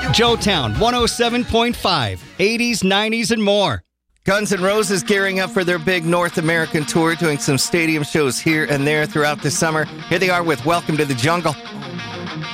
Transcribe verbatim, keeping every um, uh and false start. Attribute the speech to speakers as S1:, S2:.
S1: Joetown one oh seven point five, eighties, nineties, and more.
S2: Guns N' Roses gearing up for their big North American tour, doing some stadium shows here and there throughout the summer. Here they are with Welcome to the Jungle.